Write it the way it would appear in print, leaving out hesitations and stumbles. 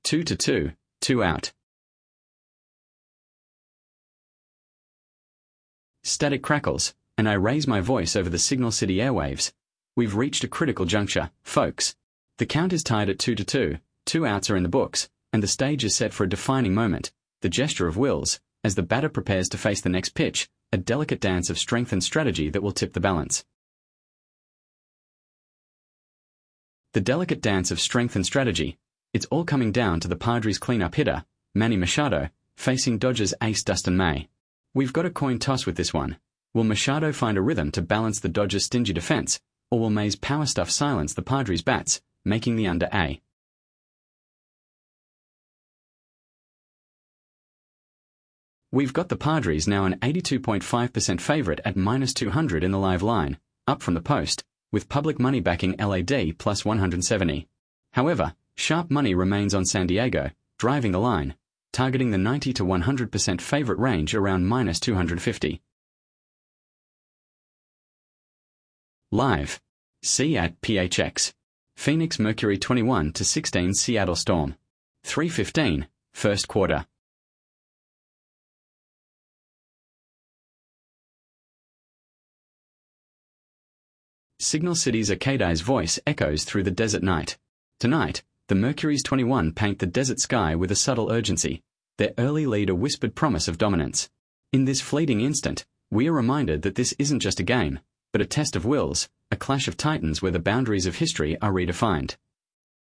2-2, 2 out. Static crackles, and I raise my voice over the Signal City airwaves. We've reached a critical juncture, folks. The count is tied at 2-2, 2 outs are in the books, and the stage is set for a defining moment, the gesture of wills, as the batter prepares to face the next pitch, a delicate dance of strength and strategy that will tip the balance. The delicate dance of strength and strategy. It's all coming down to the Padres' cleanup hitter, Manny Machado, facing Dodgers ace Dustin May. We've got a coin toss with this one. Will Machado find a rhythm to balance the Dodgers' stingy defense, or will May's power stuff silence the Padres' bats, making the under A? We've got the Padres now an 82.5% favorite at -200 in the live line, up from the post, with public money backing LAD plus 170. However, sharp money remains on San Diego, driving the line, targeting the 90 to 100% favorite range around -250. Live. See at PHX. Phoenix Mercury 21-16 Seattle Storm. 3:15, first quarter. Signal City's Arcadi's voice echoes through the desert night. Tonight, the Mercury's 21 paint the desert sky with a subtle urgency, their early lead a whispered promise of dominance. In this fleeting instant, we are reminded that this isn't just a game, but a test of wills, a clash of titans where the boundaries of history are redefined.